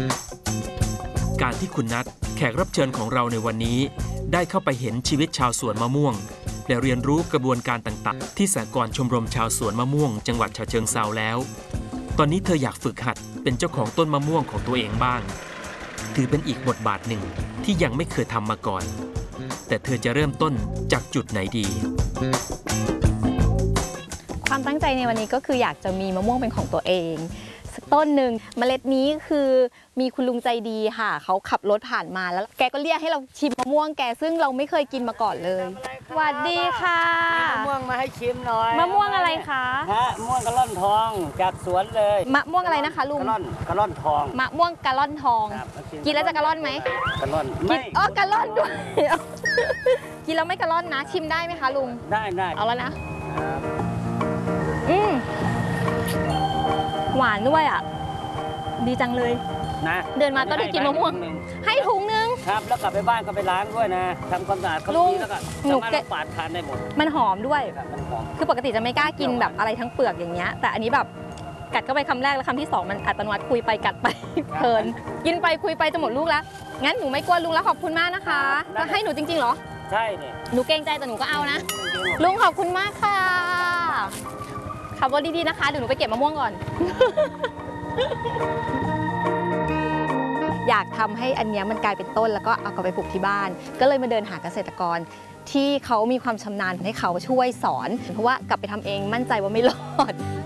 การที่คุณนัทแขกรับเชิญของเราในวันนี้ได้เข้าไปเห็นชีวิตชาวสวนมะม่วงและเรียนรู้กระบวนการต่างๆที่สหกรณ์ชมรมชาวสวนมะม่วงจังหวัดฉะเชิงเทราแล้วตอนนี้เธออยากฝึกหัดเป็นเจ้าของต้นมะม่วงของตัวเองบ้างถือเป็นอีกบทบาทหนึ่งที่ยังไม่เคยทำมาก่อนแต่เธอจะเริ่มต้นจากจุดไหนดีความตั้งใจในวันนี้ก็คืออยากจะมีมะม่วงเป็นของตัวเองสักต้นหนึ่งเมล็ดนี้คือมีคุณลุงใจดีค่ะเขาขับรถผ่านมาแล้วแกก็เรียกให้เราชิมมะม่วงแกซึ่งเราไม่เคยกินมาก่อนเลยสวัสดีค่ะมะม่วงมาให้ชิมหน่อยมะม่วงอะไรคะมะม่วงกะล่อนทองจากสวนเลยมะม่วงอะไรนะคะลุงกะล่อนทองมะม่วงกะล่อนทองกินแล้วจะกะล่อนไหมกะล่อนไม่กะล่อนด้วยกินแล้วไม่กะล่อนนะชิมได้ไหมคะลุงได้เอาแล้วนะหวานด้วยอ่ะดีจังเลยนะเดินมาก็ได้กินมะม่วงให้ถุงนึงครับแล้วกลับไปบ้านก็ไปล้างด้วยนะทำความสะอาดเขาดีแล้วก็สามารถปาดทานได้หมดมันหอมด้วยมันหอมคือปกติจะไม่กล้ากินแบบอะไรทั้งเปลือกอย่างเงี้ยแต่อันนี้แบบกัดเข้าไปคำแรกแล้วคำที่2มันอัตโนมัติคุยไปกัดไปเพลินกินไปคุยไปจะหมดลูกแล้วงั้นหนูไม่กลัวลุงแล้วขอบคุณมากนะคะให้หนูจริงๆเหรอใช่เนี่ยหนูเกรงใจแต่หนูก็เอานะลุงขอบคุณมากค่ะขับรถดีๆนะคะเดี๋ยวหนูไปเก็บมะม่วงก่อนอยากทำให้อันนี้มันกลายเป็นต้นแล้วก็เอากลับไปปลูกที่บ้านก็เลยมาเดินหาเกษตรกรที่เขามีความชำนาญให้เขาช่วยสอนเพราะว่ากลับไปทำเองมั่นใจว่าไม่รอด